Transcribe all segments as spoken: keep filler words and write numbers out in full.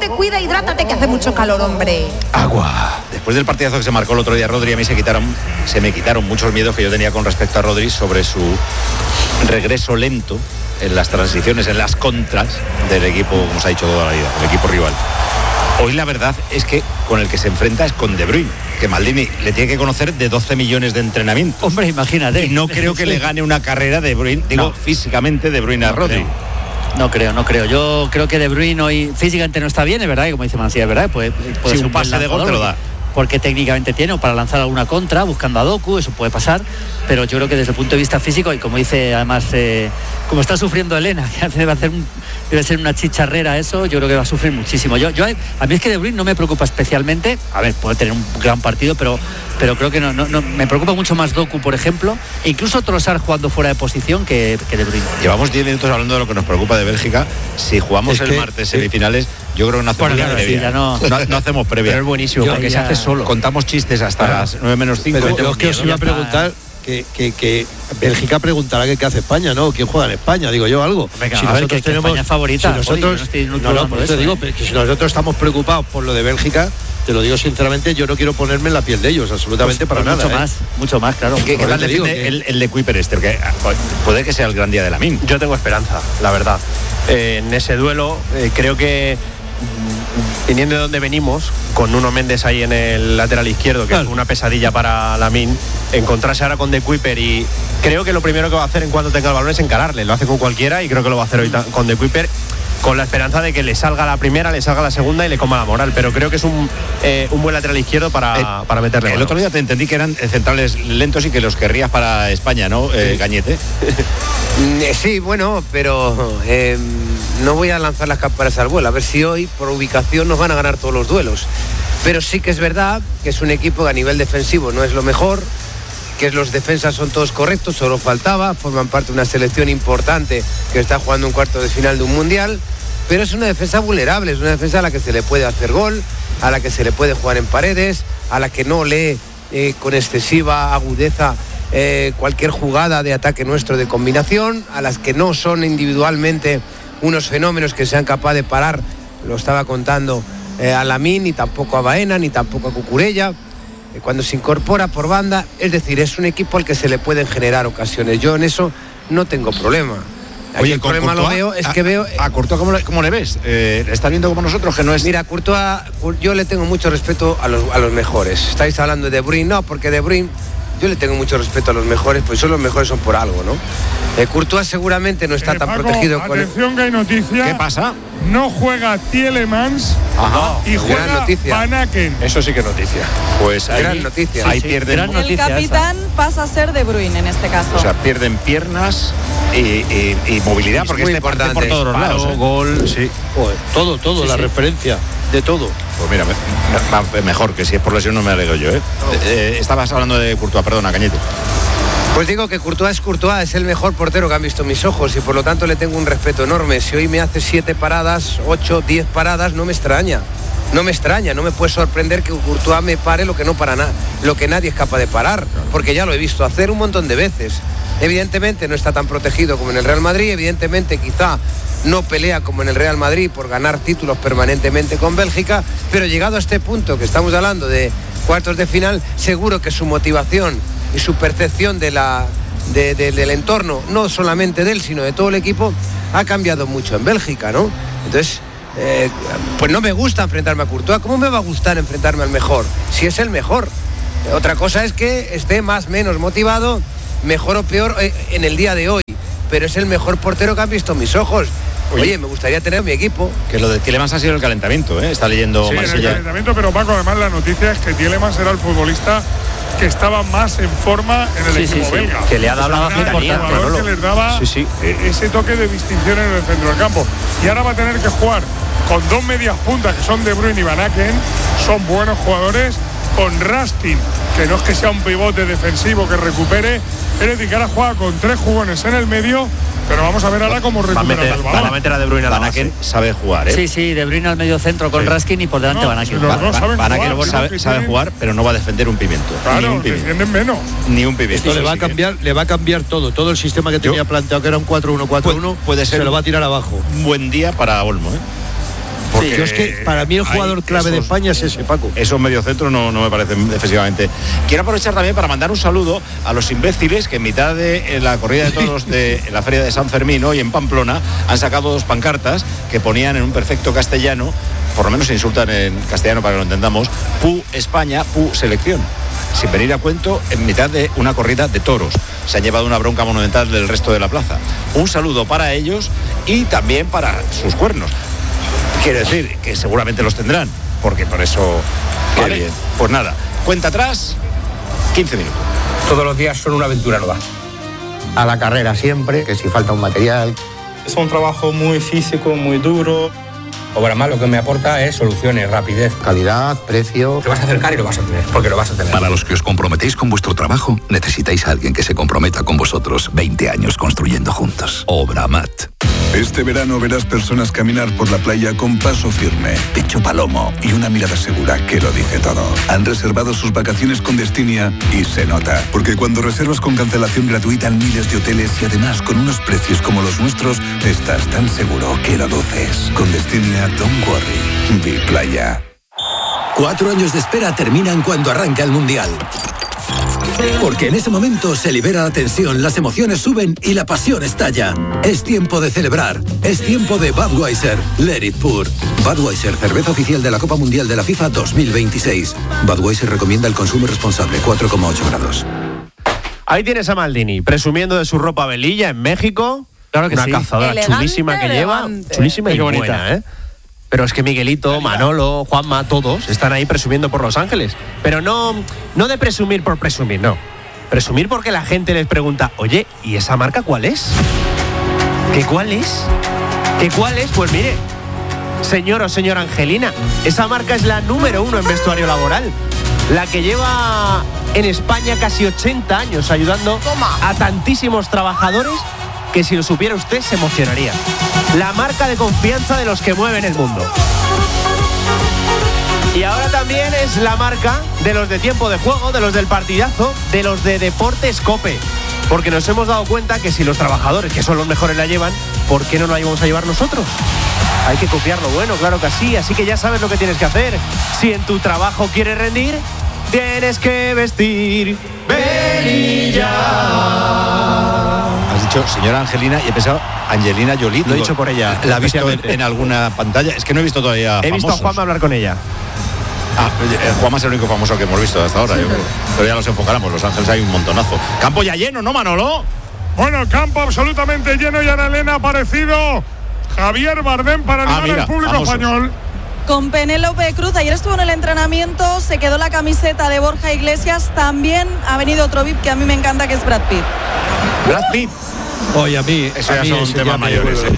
Cuídate, cuida, hidrátate, que hace mucho calor, hombre. Agua. Después del partidazo que se marcó el otro día Rodri, a mí se quitaron, se me quitaron muchos miedos que yo tenía con respecto a Rodri sobre su regreso lento en las transiciones, en las contras del equipo, como se ha dicho toda la vida, el equipo rival. Hoy la verdad es que con el que se enfrenta es con De Bruyne, que Maldini le tiene que conocer de doce millones de entrenamientos. Hombre, imagínate. Y no creo que le gane una carrera De Bruyne, digo, no. físicamente De Bruyne a no Rodri. Creo. No creo, no creo. Yo creo que De Bruyne hoy físicamente no está bien, es verdad, y como dice Mancilla, es verdad, pues puede si ser un pase de gol te lo da. Porque técnicamente tiene, o para lanzar alguna contra, buscando a Doku, eso puede pasar, pero yo creo que desde el punto de vista físico, y como dice además, eh, como está sufriendo Elena, que debe, hacer un, debe ser una chicharrera eso, yo creo que va a sufrir muchísimo. Yo, yo a mí es que De Bruyne no me preocupa especialmente, a ver, puede tener un gran partido, pero, pero creo que no, no, no me preocupa mucho más Doku, por ejemplo, e incluso Trossard jugando fuera de posición que, que De Bruyne. Llevamos diez minutos hablando de lo que nos preocupa de Bélgica. Si jugamos es el que, martes sí. semifinales, yo creo que no hacemos bueno, claro, previa. Sí, no... No, no hacemos previa. Pero es buenísimo, yo, porque ya... se hace solo. Contamos chistes hasta claro. las nueve menos cinco. Pero yo es que os iba a preguntar que, que, que Bélgica preguntará qué hace España, ¿no? ¿Quién juega en España? Digo yo algo. Venga, si a nosotros ver, que, tenemos, que España es favorita. Si nosotros, Oye, no, no, no, por eso te digo, ¿eh? que si nosotros estamos preocupados por lo de Bélgica, te lo digo sinceramente, yo no quiero ponerme en la piel de ellos, absolutamente pues, para pues nada. Mucho ¿eh? más, mucho más, claro. ¿Qué, ¿qué tal defiende que... el, el de Kuiper este? Que puede que sea el gran día de Lamine. Yo tengo esperanza, la verdad. Eh, en ese duelo, eh, creo que viniendo de donde venimos, con Nuno Méndez ahí en el lateral izquierdo, que claro. fue una pesadilla para Lamine, encontrarse ahora con De Kuiper, y creo que lo primero que va a hacer en cuanto tenga el balón es encararle. Lo hace con cualquiera y creo que lo va a hacer hoy con De Kuiper, con la esperanza de que le salga la primera, le salga la segunda y le coma la moral, pero creo que es un, eh, un buen lateral izquierdo para, eh, para meterle el mano. Otro día te entendí que eran centrales lentos y que los querrías para España, ¿no, eh, sí. Cañete? Sí, bueno, pero eh, no voy a lanzar las campanas al vuelo, a ver si hoy por ubicación nos van a ganar todos los duelos, pero sí que es verdad que es un equipo que a nivel defensivo no es lo mejor, que los defensas son todos correctos, solo faltaba, forman parte de una selección importante que está jugando un cuarto de final de un mundial, pero es una defensa vulnerable, es una defensa a la que se le puede hacer gol, a la que se le puede jugar en paredes, a la que no lee eh, con excesiva agudeza eh, cualquier jugada de ataque nuestro de combinación, a las que no son individualmente unos fenómenos que sean capaces de parar, lo estaba contando eh, a Lamine, ni tampoco a Baena, ni tampoco a Cucurella, eh, cuando se incorpora por banda, es decir, es un equipo al que se le pueden generar ocasiones, yo en eso no tengo problema. Oye, el problema Courtois, lo veo es a, que veo a Courtois ¿cómo le, cómo le ves? Eh, ¿Está viendo como nosotros que no es? Mira, Courtois, yo le tengo mucho respeto a los, a los mejores. Estáis hablando de De Bruyne, no, porque De Bruyne yo le tengo mucho respeto a los mejores, pues son los mejores son por algo, ¿no? Eh, Courtois seguramente no está eh, tan Paco, protegido con atención el... que hay noticia. ¿Qué pasa? No juega Tielemans. Ajá. Y juega Van Aken. Eso sí que es noticia. Pues ahí, gran noticia. Ahí sí, pierden. gran noticia el capitán esa. pasa a ser De Bruyne en este caso. O sea, pierden piernas y, y, y movilidad, es porque muy este parte importante. por todos los lados. ¿eh? Gol, sí. Joder, todo, todo, sí, la sí. referencia de todo. Pues mira, me, me, mejor que si es por lesión no me alegro yo, ¿eh? Oh. eh estabas hablando de Courtois, perdona, Cañete. Pues digo que Courtois es Courtois, es el mejor portero que han visto mis ojos y por lo tanto le tengo un respeto enorme. Si hoy me hace siete paradas, ocho, diez paradas, no me extraña. No me extraña, no me puede sorprender que Courtois me pare lo que no para nada, lo que nadie es capaz de parar, porque ya lo he visto hacer un montón de veces. Evidentemente no está tan protegido como en el Real Madrid, evidentemente quizá no pelea como en el Real Madrid por ganar títulos permanentemente con Bélgica, pero llegado a este punto que estamos hablando de cuartos de final, seguro que su motivación y su percepción de la, de, de, del entorno, no solamente de él, sino de todo el equipo, ha cambiado mucho en Bélgica, ¿no? Entonces, eh, pues no me gusta enfrentarme a Courtois. ¿Cómo me va a gustar enfrentarme al mejor? Si es el mejor. Otra cosa es que esté más o menos motivado, mejor o peor eh, en el día de hoy, pero es el mejor portero que han visto mis ojos. Oye, Oye, me gustaría tener mi equipo. Que lo de Tielemans ha sido el calentamiento, ¿eh? Está leyendo sí, Marsella. El calentamiento, pero Paco, además la noticia es que Tielemans era el futbolista que estaba más en forma en el sí, equipo sí, sí. belga. Que le ha dado la el jugador que les daba sí, sí. ese toque de distinción en el centro del campo. Y ahora va a tener que jugar con dos medias puntas que son De Bruyne y Van Aken. Son buenos jugadores. Con Raskin, que no es que sea un pivote defensivo que recupere, es decir, que ahora juega con tres jugones en el medio, pero vamos a ver ahora cómo recupera el balón. Va a meter a De Bruyne a la Van Aken base. sabe jugar, ¿eh? Sí, sí, De Bruyne al medio centro con sí. Raskin y por delante no, Van Aken. Los dos saben Van jugar, Aken sabe, sabe jugar, pero no va a defender un pimiento. Claro, ni un pimiento. defienden menos. Ni un pimiento. Esto sí, le va sí, a cambiar, le va a cambiar todo, todo el sistema que tenía Yo, planteado, que era un cuatro uno cuatro uno, puede ser se lo va a tirar abajo. Un buen día para Olmo, ¿eh? Porque yo es que para mí el jugador clave esos, de España es ese, Paco. Esos mediocentros no, no me parecen defensivamente. Quiero aprovechar también para mandar un saludo a los imbéciles que en mitad de la corrida de toros de la feria de San Fermín hoy en Pamplona han sacado dos pancartas que ponían en un perfecto castellano, por lo menos se insultan en castellano para que lo entendamos, Pu España, Pu Selección, sin venir a cuento en mitad de una corrida de toros. Se han llevado una bronca monumental del resto de la plaza. Un saludo para ellos y también para sus cuernos. Quiere decir que seguramente los tendrán, porque por eso... Vale. Bien. Pues nada, cuenta atrás, quince minutos. Todos los días son una aventura nueva. A la carrera siempre, que si falta un material. Es un trabajo muy físico, muy duro. Obramás lo que me aporta es soluciones, rapidez, calidad, precio. Te vas a acercar y lo vas a tener, porque lo vas a tener. Para los que os comprometéis con vuestro trabajo, necesitáis a alguien que se comprometa con vosotros. veinte años construyendo juntos. Obramat. Este verano verás personas caminar por la playa con paso firme, pecho palomo y una mirada segura que lo dice todo. Han reservado sus vacaciones con Destinia y se nota, porque cuando reservas con cancelación gratuita en miles de hoteles y además con unos precios como los nuestros, estás tan seguro que lo luces. Con Destinia, don't worry, vi playa. Cuatro años de espera terminan cuando arranca el Mundial. Porque en ese momento se libera la tensión, las emociones suben y la pasión estalla. Es tiempo de celebrar. Es tiempo de Budweiser. Let it pour. Budweiser, cerveza oficial de la Copa Mundial de la FIFA dos mil veintiséis. Budweiser recomienda el consumo responsable, cuatro coma ocho grados. Ahí tienes a Maldini, presumiendo de su ropa velilla en México. Claro que Una sí. cazadora Elegante, chulísima que elegante. lleva. Chulísima y, y bonita. buena, ¿eh? Pero es que Miguelito, Manolo, Juanma, todos están ahí presumiendo por Los Ángeles. Pero no, no de presumir por presumir, no. Presumir porque la gente les pregunta, oye, ¿y esa marca cuál es? ¿Qué cuál es? ¿Qué cuál es? Pues mire, señor o señora Angelina, esa marca es la número uno en vestuario laboral. La que lleva en España casi ochenta años ayudando a tantísimos trabajadores que si lo supiera usted se emocionaría. La marca de confianza de los que mueven el mundo. Y ahora también es la marca de los de tiempo de juego, de los del partidazo, de los de Deportes Cope. Porque nos hemos dado cuenta que si los trabajadores, que son los mejores, la llevan, ¿por qué no la íbamos a llevar nosotros? Hay que copiar lo bueno, claro que sí. Así que ya sabes lo que tienes que hacer. Si en tu trabajo quieres rendir, tienes que vestir velilla. Has dicho señora Angelina y he pensado Angelina Jolie. Lo he dicho por ella. ¿La has visto en, en alguna pantalla? Es que no he visto todavía He famosos. visto a Juanma hablar con ella. Ah, eh, Juanma es el único famoso que hemos visto hasta ahora. Yo, pero ya los enfocaremos. Los Ángeles hay un montonazo. Campo ya lleno, ¿no, Manolo? Bueno, campo absolutamente lleno y Ana Elena ha aparecido Javier Bardem para animar Ah, mira, al público famosos. español. Con Penélope Cruz, ayer estuvo en el entrenamiento, se quedó la camiseta de Borja Iglesias, también ha venido otro V I P que a mí me encanta, que es Brad Pitt. Brad Pitt. Oye, a mí, Eso a ya mí son ese temas ya me mayores. vuelve. ¿eh?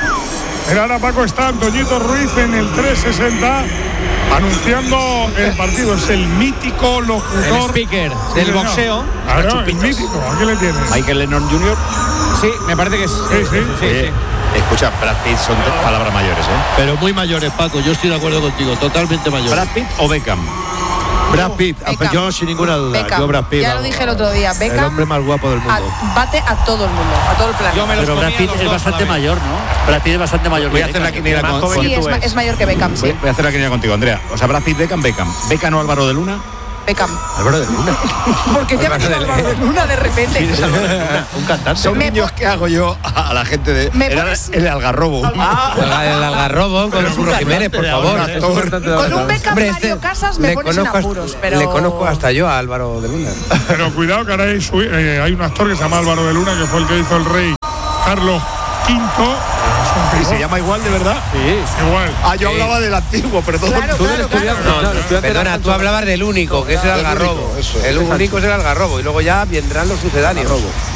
El ahora Paco está Antoñito Ruiz en el trescientos sesenta anunciando el partido. Es el mítico locutor. El speaker Sí, del señor. boxeo. Claro, el mítico. ¿A qué le tienes? Michael Lennon junior Sí, me parece que es. Sí, sí. Oye, escucha, Brad Pitt son de- palabras mayores, ¿eh? Pero muy mayores, Paco, yo estoy de acuerdo contigo, totalmente mayores. Brad Pitt o Beckham. Brad Pitt, ah, pues Beckham. yo sin ninguna duda, Beckham. yo Brad Pitt. Ya lo vamos, dije el otro día, El Beckham hombre más guapo del mundo. a- bate a todo el mundo, a todo el planeta. Yo me los Pero Brad comía Pitt los es dos bastante a la vez. mayor, ¿no? Brad Pitt es bastante mayor. Voy a que hacer la Beckham. quiniela más con, joven con- Sí, es, ma- es mayor que Beckham, sí. voy voy a hacer la quiniela contigo, Andrea. O sea, Brad Pitt, Beckham, Beckham. Beckham o Álvaro de Luna. Beckham. Álvaro de Luna. Porque te ha venido Álvaro de Luna de repente. Un cantante. Son Me niños po- que hago yo a, a la gente de. ¿Me Era pones? el algarrobo. Ah, El algarrobo con Curro Jiménez, por favor. Con un Beckham Hombre, Mario este- Casas me le pones en conozco, apuros, pero... le conozco hasta yo a Álvaro de Luna. Pero cuidado que ahora hay, su- eh, hay un actor que se llama Álvaro de Luna, que fue el que hizo el rey Carlos quinto. ¿Y se llama igual de verdad? Sí. Igual. Ah, yo hablaba del antiguo, pero todo. Claro, claro, claro. Perdona, tú hablabas del único, que es el algarrobo. El único es el algarrobo y luego ya vendrán los sucedáneos.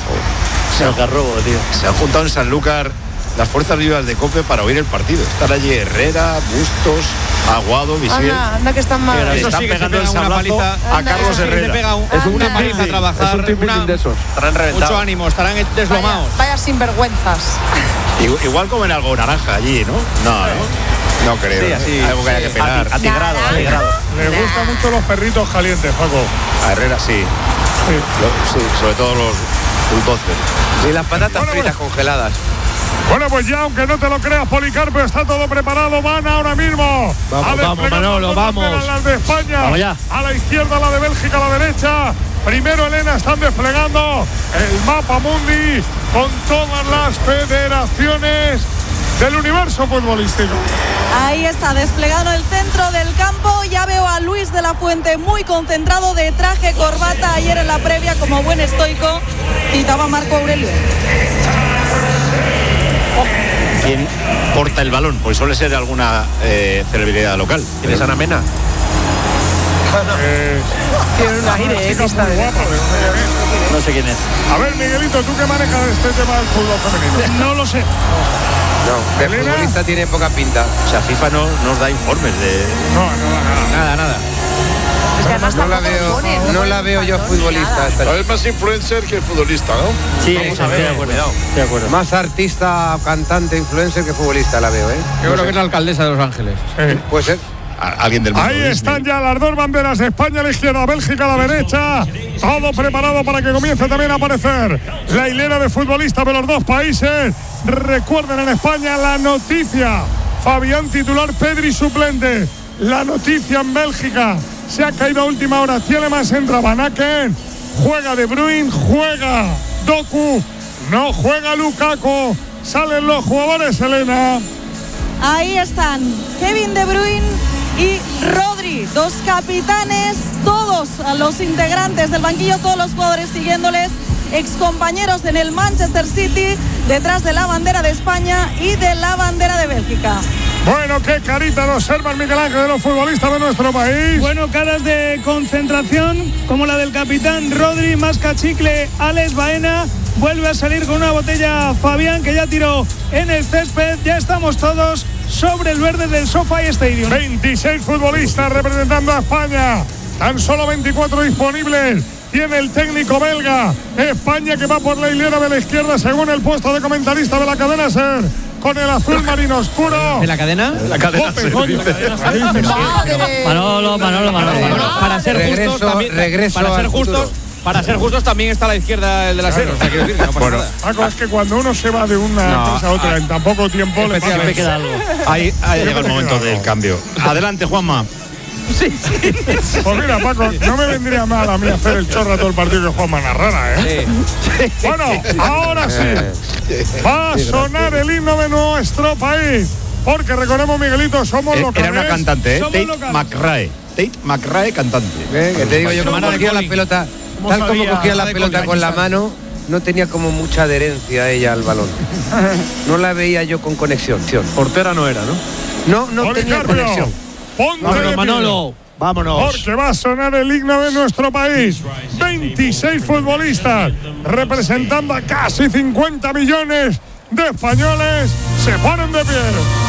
El algarrobo, tío. Se han juntado en Sanlúcar las fuerzas vivas de COPE para oír el partido. Están allí Herrera, Bustos, Aguado, Visier. Anda, anda que están mal. Le Eso están sí que se pegando el pega una sablazo paliza. a Anda, Carlos eso sí que Se Herrera. pega un- Es una un paliza a trabajar. Es un team una- building de esos. estarán reventados. Mucho ánimo, estarán Vaya, deslomados. vaya sinvergüenzas. Igual, igual comen algo naranja allí, ¿no? No, no. No creo. Sí, así. Algo que haya que pelar. A- atigrado, Naranja. atigrado. Le gustan mucho los perritos calientes, Paco. A Herrera sí. Sí. Lo- sí, sobre todo los bulldozer. Y las patatas Bueno, fritas congeladas. Bueno, pues ya, aunque no te lo creas, Policarpo, está todo preparado. Van ahora mismo. Vamos, vamos, Manolo, vamos. Las de España. Vamos ya. A la izquierda, la de Bélgica, a la derecha. Primero, Elena, están desplegando el mapa mundi con todas las federaciones del universo futbolístico. Ahí está, desplegado el centro del campo. Ya veo a Luis de la Fuente muy concentrado, de traje, corbata. Ayer en la previa, como buen estoico, citaba Marco Aurelio. ¿Quién porta el balón? Pues suele ser alguna eh, celebridad local. ¿Quién es Ana Mena? Eh, Tiene un aire, chica muy guapa, pero no sé quién es. No sé quién es. A ver, Miguelito, ¿tú qué manejas este tema del fútbol femenino? No lo sé. No, de ¿Elena? futbolista tiene poca pinta. O sea, FIFA no nos da informes de... No, no, nada. Nada, nada. Es que además No la tampoco lo veo, pone, no la veo yo futbolista. esta Es más influencer que futbolista, ¿no? Sí, Vamos a estoy ver, de acuerdo. cuidado. Estoy de acuerdo. Más artista, cantante, influencer que futbolista la veo, ¿eh? Yo creo que es la alcaldesa de Los Ángeles. Eh, Puede ser. A- alguien del mundo Ahí Disney. están ya las dos banderas de España a la izquierda, Bélgica a la derecha. Todo preparado para que comience también a aparecer la hilera de futbolistas de los dos países. Recuerden, en España la noticia: Fabián titular, Pedri suplente. La noticia en Bélgica: se ha caído a última hora. Tielemans, entra Van Aken. Juega De Bruyne, juega Doku. No juega Lukaku. Salen los jugadores, Elena. Ahí están Kevin De Bruyne y Rodri, dos capitanes, todos los integrantes del banquillo, todos los jugadores siguiéndoles, excompañeros en el Manchester City, detrás de la bandera de España y de la bandera de Bélgica. Bueno, qué carita nos observa Miguel Ángel de los futbolistas de nuestro país. Bueno, caras de concentración, como la del capitán Rodri, más cachicle Alex Baena. Vuelve a salir con una botella Fabián, que ya tiró en el césped. Ya estamos todos sobre el verde del SoFi Stadium. veintiséis futbolistas representando a España. Tan solo veinticuatro disponibles. Tiene el técnico belga. España que va por la hilera de la izquierda según el puesto de comentarista de la cadena SER. Con el azul marino oscuro. ¿De la cadena? La cadena Jope, se coño. dice. Manolo, Manolo, Manolo. Para ser Regreso- justos también, regreso para ser al justos, futuro. para ser justos también está a la izquierda el delantero. O sea, quiero decir que no pasa Bueno, nada. Paco, es que cuando uno se va de una No, empresa a otra en tan poco tiempo le pasa. Siempre queda algo. Ahí, ahí llega el momento del cambio. Adelante, Juanma. Pues mira, Paco, no me vendría mal a mí hacer el chorro a todo el partido que Juanma narrara, ¿eh? Bueno, ahora sí. Va a sonar el himno de nuestro país. Porque recordemos, Miguelito, somos Eh, locales. Era una cantante, ¿eh? Somos Tate locales. McRae. Tate McRae, cantante. ¿Eh? Que te digo yo, como Semana de cogía la Colin. pelota, ¿Cómo tal como sabía? cogía la de pelota Colin, con la aquí mano, no tenía como mucha adherencia ella al balón. No la veía yo con conexión. Portera no era, ¿no? No, no tenía Policarpio, conexión. ponte de Vámonos, pie. Manolo. Vámonos. Porque va a sonar el himno de nuestro país. veintiséis futbolistas representando a casi cincuenta millones de españoles. Se ponen de pie.